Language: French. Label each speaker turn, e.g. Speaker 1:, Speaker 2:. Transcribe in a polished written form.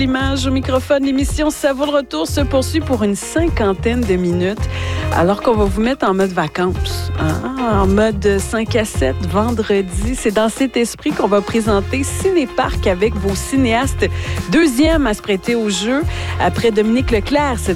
Speaker 1: L'image au microphone, l'émission Ça vaut le retour se poursuit pour une 50aine de minutes, alors qu'on va vous mettre en mode vacances, en mode 5 à 7, vendredi. C'est dans cet esprit qu'on va présenter Cinéparc avec vos cinéastes. Deuxième à se prêter au jeu, après Dominique Leclerc,